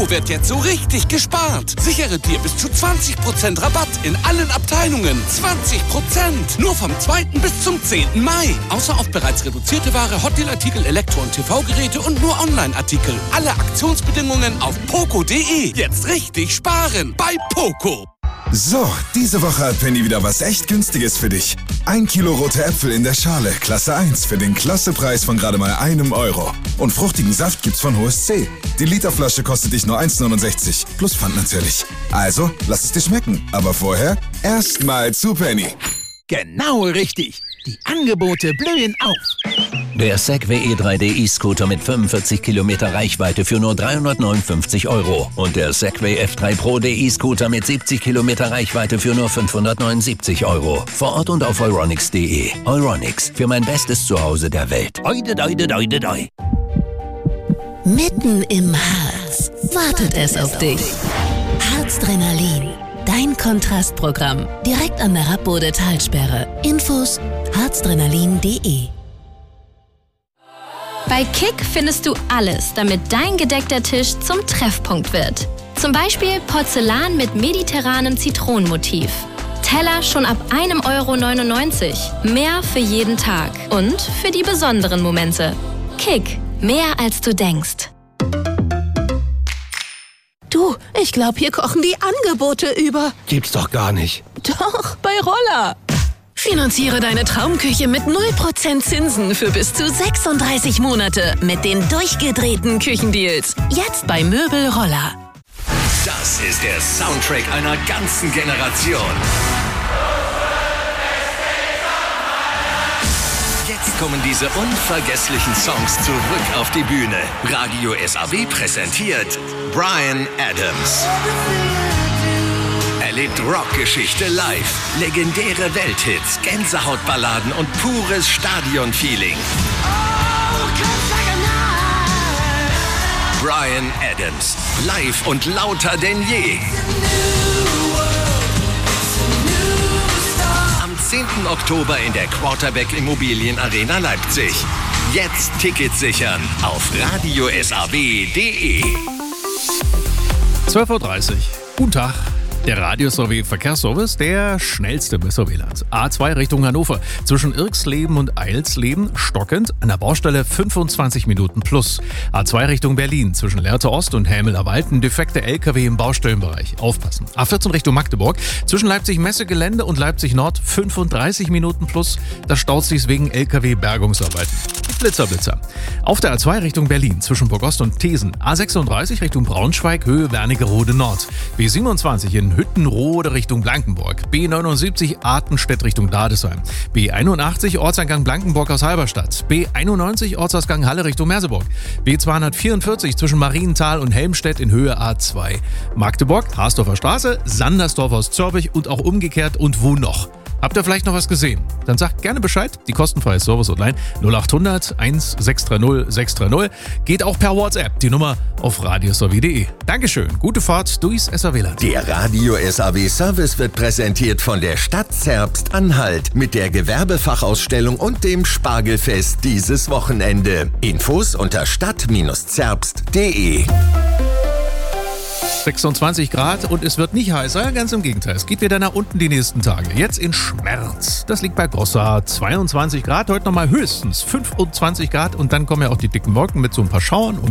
Poco wird jetzt so richtig gespart. Sichere dir bis zu 20% Rabatt in allen Abteilungen. 20%! Nur vom 2. bis zum 10. Mai. Außer auf bereits reduzierte Ware, Hotdeal-Artikel, Elektro- und TV-Geräte und nur Online-Artikel. Alle Aktionsbedingungen auf poco.de. Jetzt richtig sparen bei Poco. So, diese Woche hat Penny wieder was echt Günstiges für dich. 1 Kilo rote Äpfel in der Schale, Klasse 1, für den Klassepreis von gerade mal €1. Und fruchtigen Saft gibt's von HSC. Die Literflasche kostet dich nur 1,69, plus Pfand natürlich. Also, lass es dir schmecken. Aber vorher erstmal zu Penny. Genau richtig. Die Angebote blühen auf. Der Segway E3D E-Scooter mit 45 Kilometer Reichweite für nur €359 und der Segway F3 Pro D E-Scooter mit 70 Kilometer Reichweite für nur €579. Vor Ort und auf euronics.de. Euronics, für mein bestes Zuhause der Welt. Oide, doide, doide, doi. Mitten im Harz wartet es auf dich. Harzdrenalin, dein Kontrastprogramm. Direkt an der Rappbode-Talsperre. Infos harzdrenalin.de. Bei Kick findest du alles, damit dein gedeckter Tisch zum Treffpunkt wird. Zum Beispiel Porzellan mit mediterranem Zitronenmotiv. Teller schon ab €1,99. Mehr für jeden Tag und für die besonderen Momente. Kick, mehr als du denkst. Du, ich glaube, hier kochen die Angebote über. Gibt's doch gar nicht. Doch, bei Roller. Finanziere deine Traumküche mit 0% Zinsen für bis zu 36 Monate mit den durchgedrehten Küchendeals. Jetzt bei Möbel Roller. Das ist der Soundtrack einer ganzen Generation. Jetzt kommen diese unvergesslichen Songs zurück auf die Bühne. Radio SAW präsentiert Bryan Adams. Erlebt Rockgeschichte live, legendäre Welthits, Gänsehautballaden und pures Stadionfeeling. Bryan Adams, live und lauter denn je. Am 10. Oktober in der Quarterback Immobilien Arena Leipzig. Jetzt Tickets sichern auf radiosaw.de. 12:30 Uhr. Guten Tag. Der Radio SAW Verkehrsservice, der schnellste bis zur WLAN. A2 Richtung Hannover. Zwischen Irksleben und Eilsleben stockend. An der Baustelle 25 Minuten plus. A2 Richtung Berlin. Zwischen Lehrte Ost und Hämeler Wald. Ein defekter LKW im Baustellenbereich. Aufpassen. A14 Richtung Magdeburg. Zwischen Leipzig-Messegelände und Leipzig-Nord 35 Minuten plus. Da staut sich wegen LKW-Bergungsarbeiten. Blitzer. Auf der A2 Richtung Berlin. Zwischen Burgost und Thesen. A36 Richtung Braunschweig. Höhe Wernigerode Nord. B27 in Hüttenrode Richtung Blankenburg. B79 Artenstedt Richtung Dadesheim. B81 Ortseingang Blankenburg aus Halberstadt. B91 Ortsausgang Halle Richtung Merseburg. B244 zwischen Marienthal und Helmstedt in Höhe A2. Magdeburg, Harsdorfer Straße, Sandersdorf aus Zörbich und auch umgekehrt und wo noch? Habt ihr vielleicht noch was gesehen? Dann sagt gerne Bescheid. Die kostenfreie Service online 0800 1630 630. Geht auch per WhatsApp. Die Nummer auf radiosaw.de. Dankeschön. Gute Fahrt durchs SAW-Land. Der Radio SAW Service wird präsentiert von der Stadt Zerbst-Anhalt mit der Gewerbefachausstellung und dem Spargelfest dieses Wochenende. Infos unter stadt-zerbst.de. 26 Grad und es wird nicht heißer, ganz im Gegenteil. Es geht wieder nach unten die nächsten Tage. Jetzt in Schmerz. Das liegt bei Gossard. 22 Grad, heute nochmal höchstens 25 Grad und dann kommen ja auch die dicken Wolken mit so ein paar Schauern.